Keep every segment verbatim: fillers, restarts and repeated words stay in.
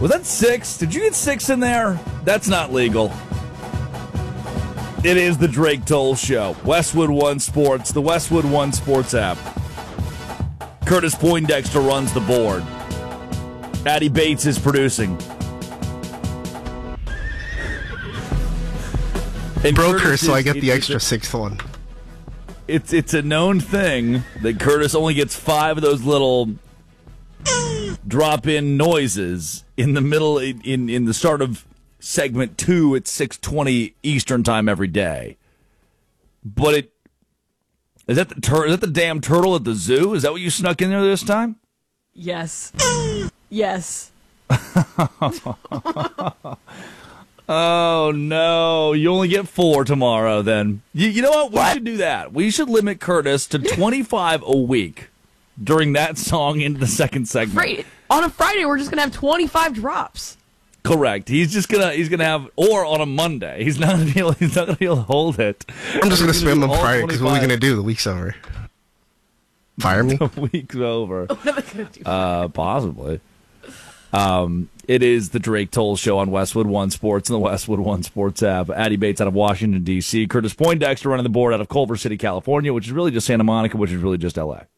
Was that six? Did you get six in there? That's not legal. It is the Drake Toll Show. Westwood One Sports, the Westwood One Sports app. Curtis Poindexter runs the board. Addie Bates is producing. And Broke her, Curtis so is, I get the it, extra it's, sixth one. It's it's a known thing that Curtis only gets five of those little drop-in noises in the middle, in, in, in the start of segment two at six twenty Eastern time every day. But it is that the tur- is that the damn turtle at the zoo? Is that what you snuck in there this time? Yes. Yes. Oh, no. You only get four tomorrow, then. You, you know what? We what? should do that. We should limit Curtis to twenty-five a week during that song into the second segment. Right. On a Friday, we're just going to have twenty-five drops. Correct. He's just gonna he's gonna have, or on a Monday. He's not gonna be able, he's not gonna be able to hold it. I'm just gonna spam on Friday because what are we gonna do? The week's over. Fire me? The week's over. What am I gonna do? Uh, possibly. Um, it is the Drake Toll Show on Westwood One Sports and the Westwood One Sports app. Addie Bates out of Washington, D C Curtis Poindexter running the board out of Culver City, California, which is really just Santa Monica, which is really just L A.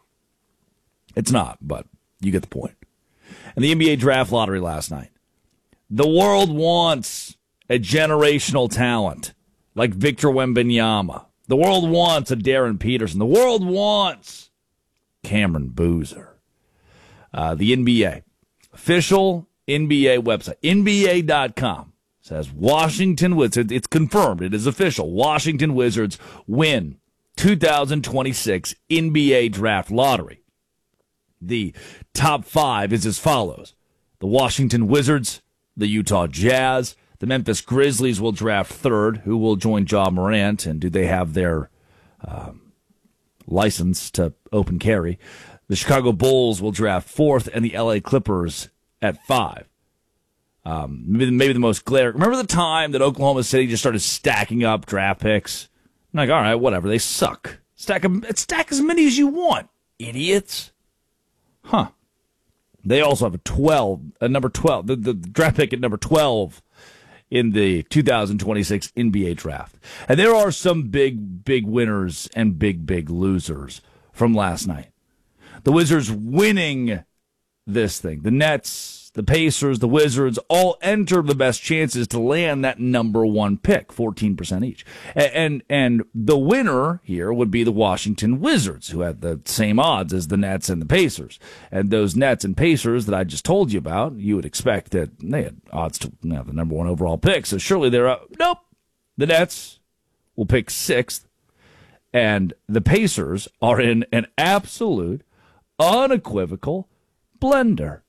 It's not, but you get the point. And the N B A draft lottery last night. The world wants a generational talent like Victor Wembanyama. The world wants a Darren Peterson. The world wants Cameron Boozer. Uh, the N B A. Official N B A website, N B A dot com, says Washington Wizards, it's confirmed, it is official, Washington Wizards win two thousand twenty-six N B A draft lottery. The top five is as follows. The Washington Wizards, the Utah Jazz, the Memphis Grizzlies will draft third, who will join Ja Morant, and do they have their um, license to open carry? The Chicago Bulls will draft fourth, and the L A Clippers at five. Um, maybe, maybe the most glaring. Remember the time that Oklahoma City just started stacking up draft picks? I'm like, all right, whatever. They suck. Stack them, stack as many as you want, idiots. Huh. They also have a twelve, a number twelve, the, the draft pick at number twelve in the two thousand twenty-six N B A draft. And there are some big, big winners and big, big losers from last night. The Wizards winning this thing. The Nets, the Pacers, the Wizards all enter the best chances to land that number one pick, fourteen percent each. And, and and the winner here would be the Washington Wizards, who had the same odds as the Nets and the Pacers. And those Nets and Pacers that I just told you about, you would expect that they had odds to have the number one overall pick. So surely they're up. Nope. The Nets will pick sixth. And the Pacers are in an absolute, unequivocal blender.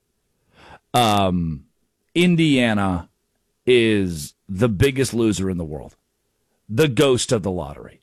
Um, Indiana is the biggest loser in the world. The ghost of the lottery.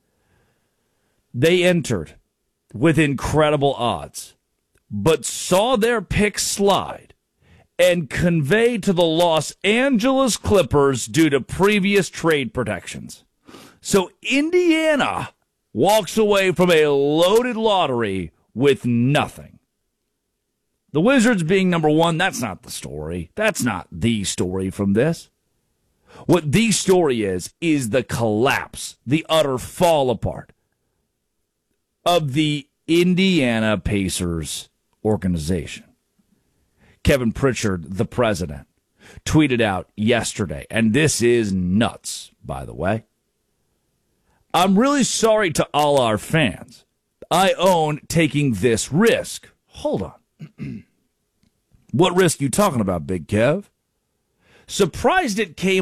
They entered with incredible odds, but saw their pick slide and convey to the Los Angeles Clippers due to previous trade protections. So Indiana walks away from a loaded lottery with nothing. The Wizards being number one, that's not the story. That's not the story from this. What the story is, is the collapse, the utter fall apart of the Indiana Pacers organization. Kevin Pritchard, the president, tweeted out yesterday, and this is nuts, by the way. I'm really sorry to all our fans. I own taking this risk. Hold on. What risk you talking about, Big Kev? Surprised it came